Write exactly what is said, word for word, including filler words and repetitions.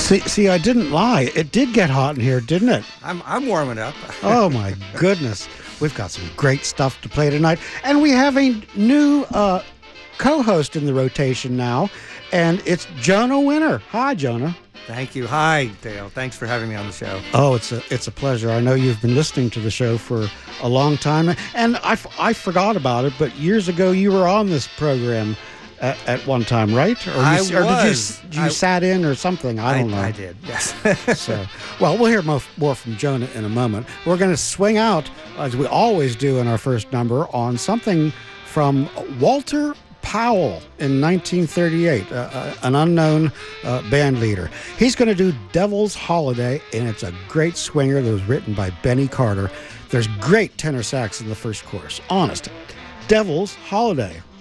See, see, I didn't lie. It did get hot in here, didn't it? I'm I'm warming up. Oh, my goodness. We've got some great stuff to play tonight. And we have a new uh, co-host in the rotation now, and it's Jonah Winter. Hi, Jonah. Thank you. Hi, Dale. Thanks for having me on the show. Oh, it's a it's a pleasure. I know you've been listening to the show for a long time, and I, I forgot about it, but years ago you were on this program at, at one time, right? Or you, I or was. did you, you I, sat in or something? I don't know. I did, yes. So, well, we'll hear more, more from Jonah in a moment. We're going to swing out, as we always do in our first number, on something from Walter Powell in nineteen thirty-eight, uh, uh, an unknown uh, band leader. He's going to do Devil's Holiday, and it's a great swinger that was written by Benny Carter. There's great tenor sax in the first chorus. Honest. Devil's Holiday.